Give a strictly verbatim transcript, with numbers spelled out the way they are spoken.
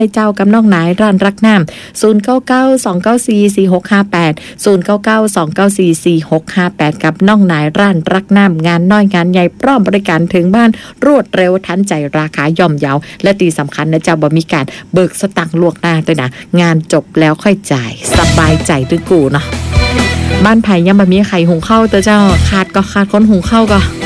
เจ้ากับน้องนายร้านรักน้ำศูนย์ เก้า เก้า สอง เก้า สี่ สี่ หก ห้า แปด ศูนย์ เก้า เก้า สอง เก้า สี่ สี่ หก ห้า แปดกับน้องนายร้านรักน้ำงานน้อยงานใหญ่พร้อมบริการถึงบ้านรวดเร็วทันใจราคาย่อมเยาและตีสำคัญนะเจ้าบ่มีการเบิกสตังค์ล่วงหน้าด้วยนะงานจบแล้วค่อยจ่ายสบายใจด้วยกูเนาะบ้านไผ่ยังบ่มีไข่หุงข้าวเตอเจ้าขาดก็ขาดคนหุงข้าวก็